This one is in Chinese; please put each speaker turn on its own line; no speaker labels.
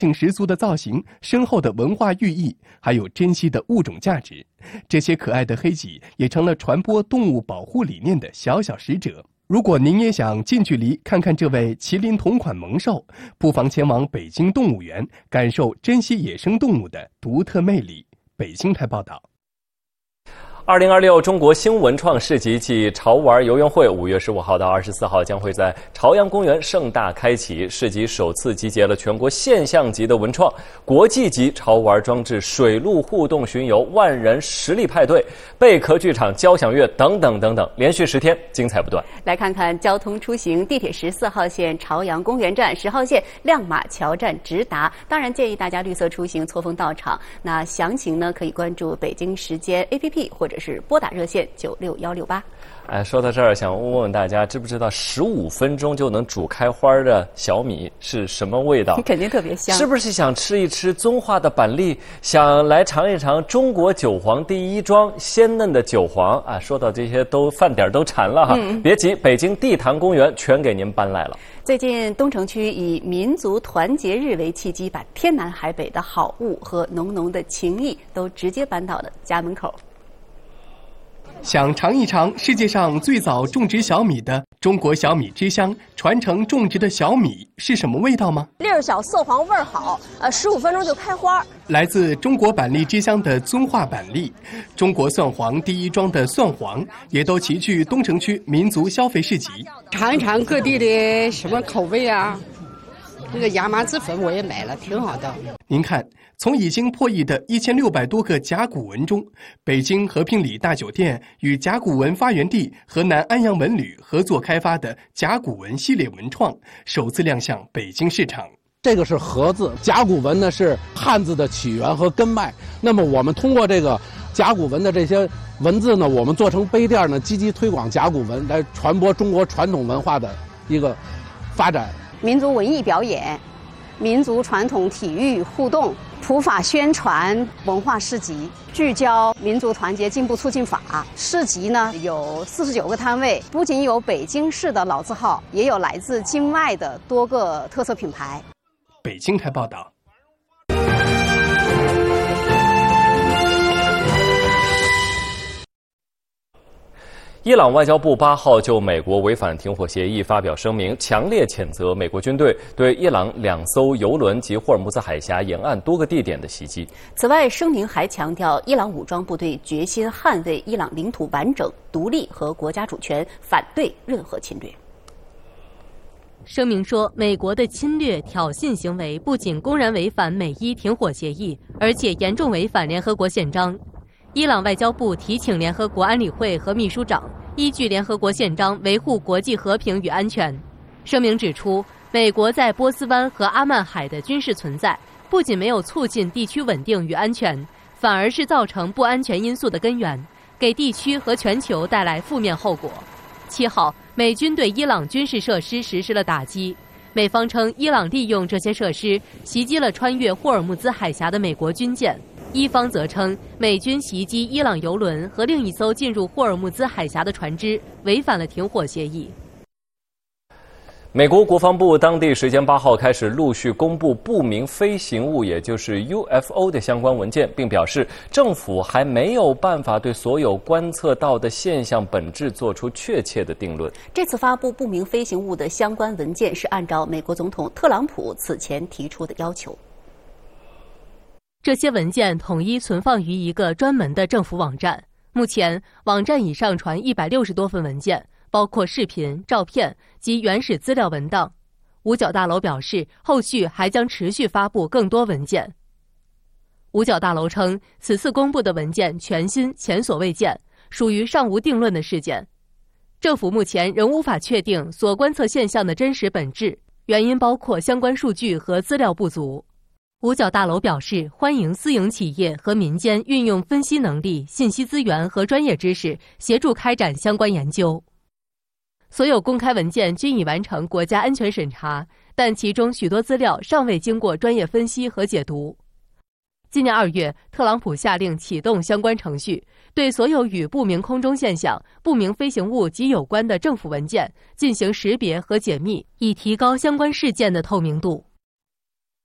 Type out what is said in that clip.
性十足的造型、深厚的文化寓意，还有珍稀的物种价值，这些可爱的黑麂也成了传播动物保护理念的小小使者。如果您也想近距离看看这位麒麟同款猛兽，不妨前往北京动物园，感受珍稀野生动物的独特魅力。北京台报道。
2026中国新文创市集暨潮玩游园会5月15号到24号将会在朝阳公园盛大开启。市集首次集结了全国现象级的文创、国际级潮玩装置、水陆互动巡游、万人实力派对、贝壳剧场、交响乐等等等等，连续10天精彩不断。
来看看交通出行，地铁14号线朝阳公园站、10号线亮马桥站直达。当然建议大家绿色出行，错峰到场。那详情呢，可以关注北京时间 APP 或者是拨打热线96168。
说到这儿，想问问大家，知不知道15分钟就能煮开花的小米是什么味道？
肯定特别香。
是不是想吃一吃棕化的板栗？想来尝一尝中国韭黄第一庄鲜嫩的韭黄啊！说到这些饭点都馋了哈。别急，北京地坛公园全给您搬来了。
最近东城区以民族团结日为契机，把天南海北的好物和浓浓的情谊都直接搬到了家门口。
想尝一尝世界上最早种植小米的中国小米之乡传承种植的小米是什么味道吗？
粒儿小，色黄，味儿好，15分钟就开花。
来自中国板栗之乡的棕化板栗，中国蒜黄第一庄的蒜黄，也都齐聚东城区民族消费市集。
尝一尝各地的什么口味啊？这个亚麻籽粉我也买了，挺好的。
您看，从已经破译的1600多个甲骨文中，北京和平里大酒店与甲骨文发源地河南安阳文旅合作开发的甲骨文系列文创首次亮相北京市场。
这个是禾字，甲骨文呢是汉字的起源和根脉。那么我们通过这个甲骨文的这些文字呢，我们做成杯垫呢，积极推广甲骨文，来传播中国传统文化的一个发展。
民族文艺表演、民族传统体育互动、普法宣传文化市集，聚焦民族团结进步促进法。市集呢有49个摊位，不仅有北京市的老字号，也有来自境外的多个特色品牌。
北京台报道。
伊朗外交部8号就美国违反停火协议发表声明，强烈谴责美国军队对伊朗2艘油轮及霍尔木兹海峡沿岸多个地点的袭击。
此外，声明还强调，伊朗武装部队决心捍卫伊朗领土完整、独立和国家主权，反对任何侵略。
声明说，美国的侵略挑衅行为不仅公然违反美伊停火协议，而且严重违反联合国宪章。伊朗外交部提请联合国安理会和秘书长依据联合国宪章维护国际和平与安全。声明指出，美国在波斯湾和阿曼海的军事存在，不仅没有促进地区稳定与安全，反而是造成不安全因素的根源，给地区和全球带来负面后果。7号，美军对伊朗军事设施实施了打击。美方称，伊朗利用这些设施袭击了穿越霍尔木兹海峡的美国军舰。伊方则称，美军袭击伊朗油轮和另一艘进入霍尔木兹海峡的船只，违反了停火协议。
美国国防部当地时间8号开始陆续公布不明飞行物，也就是 UFO 的相关文件，并表示政府还没有办法对所有观测到的现象本质做出确切的定论。
这次发布不明飞行物的相关文件是按照美国总统特朗普此前提出的要求。
这些文件统一存放于一个专门的政府网站。目前，网站已上传160多份文件，包括视频、照片及原始资料文档。五角大楼表示，后续还将持续发布更多文件。五角大楼称，此次公布的文件全新、前所未见，属于尚无定论的事件。政府目前仍无法确定所观测现象的真实本质，原因包括相关数据和资料不足。五角大楼表示，欢迎私营企业和民间运用分析能力、信息资源和专业知识，协助开展相关研究。所有公开文件均已完成国家安全审查，但其中许多资料尚未经过专业分析和解读。今年2月，特朗普下令启动相关程序，对所有与不明空中现象、不明飞行物及有关的政府文件进行识别和解密，以提高相关事件的透明度。